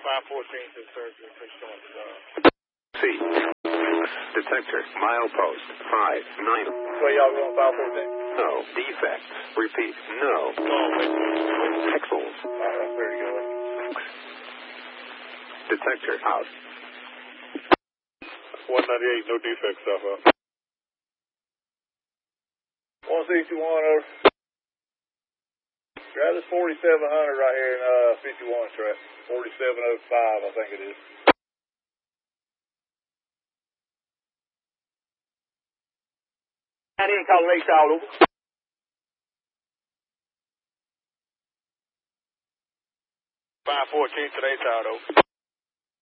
514 to surgery. C. Detector, milepost, 5-9. So y'all going 514? No. Defects. Repeat, no. Pixels. That's very good. Detector, out. 198, no defects stuff up. 161 over. Grab this 4700 right here in 51 track. 4705, I think it is. I didn't call Lake Child over. 514 today, child over.